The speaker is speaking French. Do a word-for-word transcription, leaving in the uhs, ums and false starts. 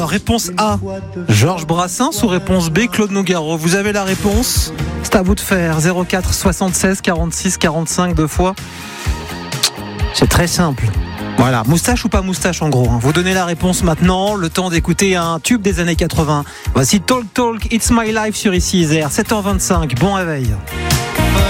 Réponse A, Georges Brassens, ou réponse B, Claude Nougaro? Vous avez la réponse, c'est à vous de faire. Zéro quatre soixante-seize quarante-six quarante-cinq deux fois. C'est très simple. Voilà, moustache ou pas moustache en gros, hein. Vous donnez la réponse maintenant, le temps d'écouter un tube des années quatre-vingts. Voici Talk Talk, It's My Life sur Ici Isère, sept heures vingt-cinq, bon réveil.